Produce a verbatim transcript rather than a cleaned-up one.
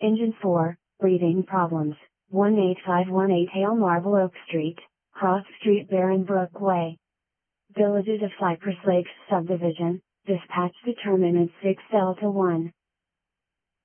Engine four, breathing problems, one eight five one eight Hale Marble Oak Street, Cross Street Barronbrook Way. Villages of Cypress Lakes Subdivision, dispatch determinant six Delta one.